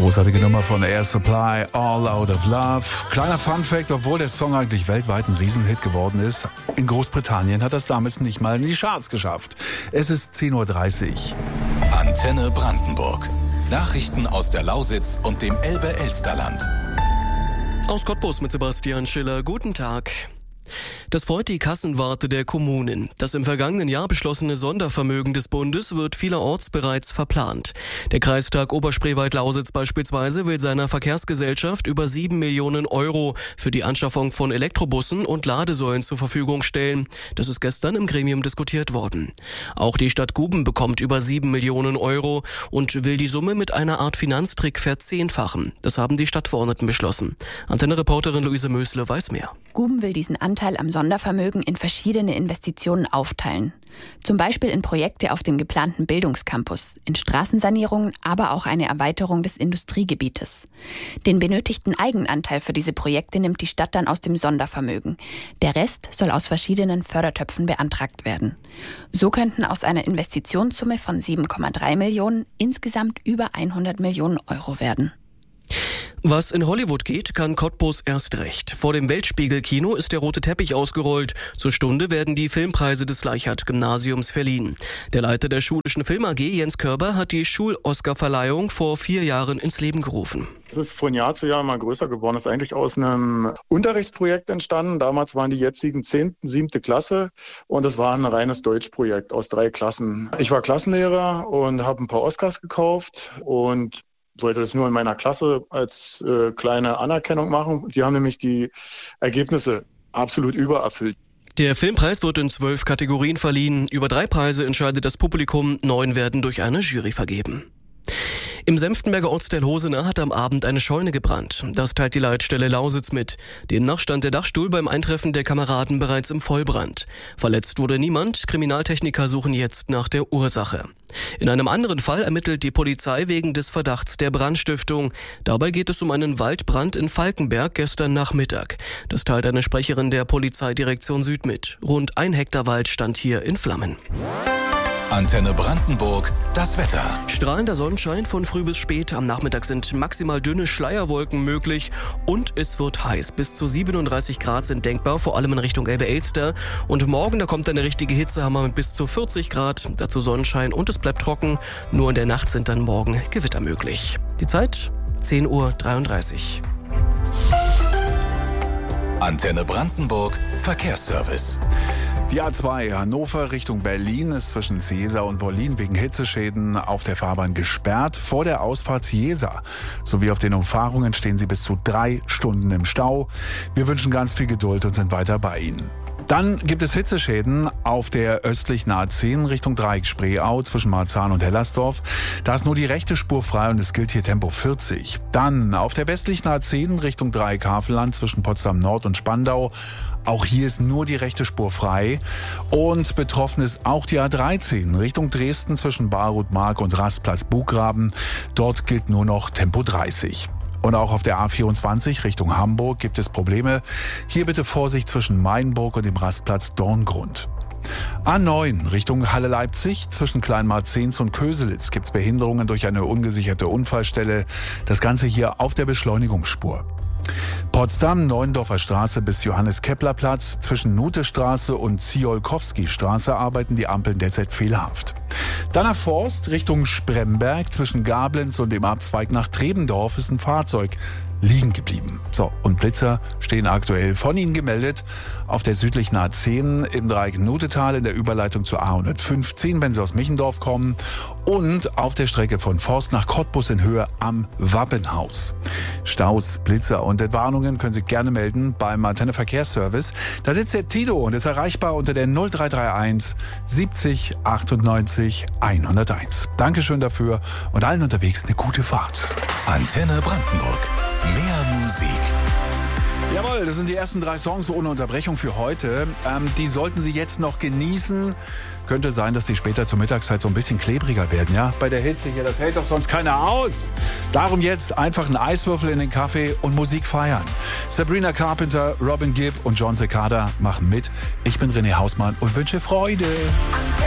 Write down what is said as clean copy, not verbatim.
Großartige Nummer von Air Supply, All Out of Love. Kleiner Funfact, obwohl der Song eigentlich weltweit ein Riesenhit geworden ist, in Großbritannien hat das damals nicht mal in die Charts geschafft. Es ist 10.30 Uhr. Antenne Brandenburg. Nachrichten aus der Lausitz und dem Elbe-Elsterland. Aus Cottbus mit Sebastian Schiller. Guten Tag. Das freut die Kassenwarte der Kommunen. Das im vergangenen Jahr beschlossene Sondervermögen des Bundes wird vielerorts bereits verplant. Der Kreistag Oberspreewald-Lausitz beispielsweise will seiner Verkehrsgesellschaft über 7 Millionen Euro für die Anschaffung von Elektrobussen und Ladesäulen zur Verfügung stellen. Das ist gestern im Gremium diskutiert worden. Auch die Stadt Guben bekommt über 7 Millionen Euro und will die Summe mit einer Art Finanztrick verzehnfachen. Das haben die Stadtverordneten beschlossen. Antenne-Reporterin Luise Mösle weiß mehr. Guben will diesen Anteil am Sondervermögen in verschiedene Investitionen aufteilen. Zum Beispiel in Projekte auf dem geplanten Bildungscampus, in Straßensanierungen, aber auch eine Erweiterung des Industriegebietes. Den benötigten Eigenanteil für diese Projekte nimmt die Stadt dann aus dem Sondervermögen. Der Rest soll aus verschiedenen Fördertöpfen beantragt werden. So könnten aus einer Investitionssumme von 7,3 Millionen insgesamt über 100 Millionen Euro werden. Was in Hollywood geht, kann Cottbus erst recht. Vor dem Weltspiegel-Kino ist der rote Teppich ausgerollt. Zur Stunde werden die Filmpreise des Leichhardt-Gymnasiums verliehen. Der Leiter der Schulischen Film AG, Jens Körber, hat die Schul-Oscar-Verleihung vor 4 Jahren ins Leben gerufen. Es ist von Jahr zu Jahr immer größer geworden. Es ist eigentlich aus einem Unterrichtsprojekt entstanden. Damals waren die jetzigen 10., 7. Klasse und es war ein reines Deutschprojekt aus 3 Klassen. Ich war Klassenlehrer und habe ein paar Oscars gekauft und wollte das nur in meiner Klasse als kleine Anerkennung machen. Die haben nämlich die Ergebnisse absolut übererfüllt. Der Filmpreis wird in 12 Kategorien verliehen. Über 3 Preise entscheidet das Publikum, 9 werden durch eine Jury vergeben. Im Senftenberger Ortsteil Hosener hat am Abend eine Scheune gebrannt. Das teilt die Leitstelle Lausitz mit. Demnach stand der Dachstuhl beim Eintreffen der Kameraden bereits im Vollbrand. Verletzt wurde niemand. Kriminaltechniker suchen jetzt nach der Ursache. In einem anderen Fall ermittelt die Polizei wegen des Verdachts der Brandstiftung. Dabei geht es um einen Waldbrand in Falkenberg gestern Nachmittag. Das teilt eine Sprecherin der Polizeidirektion Süd mit. Rund 1 Hektar Wald stand hier in Flammen. Antenne Brandenburg, das Wetter. Strahlender Sonnenschein von früh bis spät. Am Nachmittag sind maximal dünne Schleierwolken möglich und es wird heiß. Bis zu 37 Grad sind denkbar, vor allem in Richtung Elbe-Elster. Und morgen, da kommt eine richtige Hitzehammer mit bis zu 40 Grad. Dazu Sonnenschein und es bleibt trocken. Nur in der Nacht sind dann morgen Gewitter möglich. Die Zeit 10.33 Uhr. Antenne Brandenburg, Verkehrsservice. Die A2 Hannover Richtung Berlin ist zwischen Seesa und Wollin wegen Hitzeschäden auf der Fahrbahn gesperrt. Vor der Ausfahrt Jesa sowie auf den Umfahrungen stehen Sie bis zu 3 Stunden im Stau. Wir wünschen ganz viel Geduld und sind weiter bei Ihnen. Dann gibt es Hitzeschäden auf der östlichen A10 Richtung Dreieck Spreeau zwischen Marzahn und Hellersdorf. Da ist nur die rechte Spur frei und es gilt hier Tempo 40. Dann auf der westlichen A10 Richtung Dreieck Havelland zwischen Potsdam Nord und Spandau. Auch hier ist nur die rechte Spur frei. Und betroffen ist auch die A13 Richtung Dresden zwischen Baruth-Mark und Rastplatz Buchgraben. Dort gilt nur noch Tempo 30. Und auch auf der A24 Richtung Hamburg gibt es Probleme. Hier bitte Vorsicht zwischen Mainburg und dem Rastplatz Dorngrund. A9 Richtung Halle-Leipzig zwischen Kleinmarzens und Köselitz gibt es Behinderungen durch eine ungesicherte Unfallstelle. Das Ganze hier auf der Beschleunigungsspur. Potsdam, Neuendorfer Straße bis Johannes-Kepler-Platz. Zwischen Nutestraße und Ziolkowski-Straße arbeiten die Ampeln derzeit fehlerhaft. Dann nach Forst Richtung Spremberg. Zwischen Gablenz und dem Abzweig nach Trebendorf ist ein Fahrzeug liegen geblieben. So, und Blitzer stehen aktuell von Ihnen gemeldet auf der südlichen A10 im Dreieck Nutetal in der Überleitung zur A115, wenn Sie aus Michendorf kommen, und auf der Strecke von Forst nach Cottbus in Höhe am Wappenhaus. Staus, Blitzer und Entwarnungen können Sie gerne melden beim Antenne Verkehrsservice. Da sitzt der Tito und ist erreichbar unter der 0331 70 98 101. Dankeschön dafür und allen unterwegs eine gute Fahrt. Antenne Brandenburg. Mehr Musik. Jawohl, das sind die ersten 3 Songs ohne Unterbrechung für heute. Die sollten Sie jetzt noch genießen. Könnte sein, dass die später zur Mittagszeit so ein bisschen klebriger werden, ja? Bei der Hitze hier, das hält doch sonst keiner aus. Darum jetzt einfach einen Eiswürfel in den Kaffee und Musik feiern. Sabrina Carpenter, Robin Gibb und John Cicada machen mit. Ich bin René Hausmann und wünsche Freude.